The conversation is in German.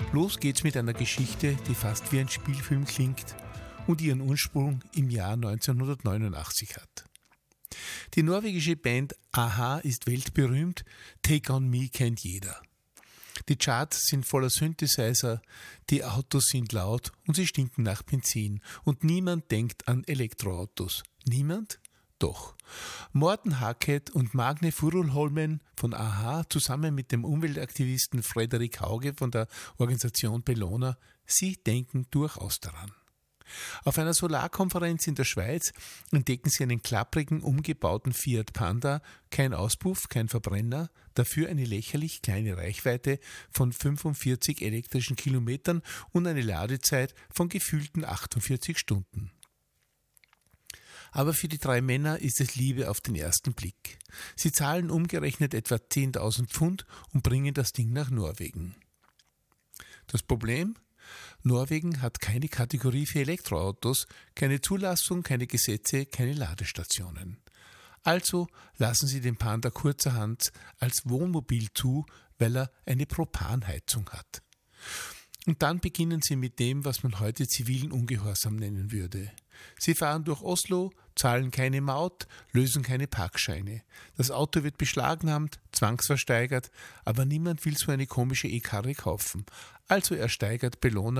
Los geht's mit einer Geschichte, die fast wie ein Spielfilm klingt und ihren Ursprung im Jahr 1989 hat. Die norwegische Band a-ha ist weltberühmt, Take on Me kennt jeder. Die Charts sind voller Synthesizer, die Autos sind laut und sie stinken nach Benzin und niemand denkt an Elektroautos. Niemand? Doch. Morten Hackett und Magne Furuholmen von a-ha zusammen mit dem Umweltaktivisten Frederik Hauge von der Organisation Bellona, sie denken durchaus daran. Auf einer Solarkonferenz in der Schweiz entdecken sie einen klapprigen, umgebauten Fiat Panda, kein Auspuff, kein Verbrenner, dafür eine lächerlich kleine Reichweite von 45 elektrischen Kilometern und eine Ladezeit von gefühlten 48 Stunden. Aber für die drei Männer ist es Liebe auf den ersten Blick. Sie zahlen umgerechnet etwa 10.000 Pfund und bringen das Ding nach Norwegen. Das Problem? Norwegen hat keine Kategorie für Elektroautos, keine Zulassung, keine Gesetze, keine Ladestationen. Also lassen sie den Panda kurzerhand als Wohnmobil zu, weil er eine Propanheizung hat. Und dann beginnen sie mit dem, was man heute zivilen Ungehorsam nennen würde. Sie fahren durch Oslo, zahlen keine Maut, lösen keine Parkscheine. Das Auto wird beschlagnahmt, zwangsversteigert, aber niemand will so eine komische E-Karre kaufen. Also ersteigert Bellona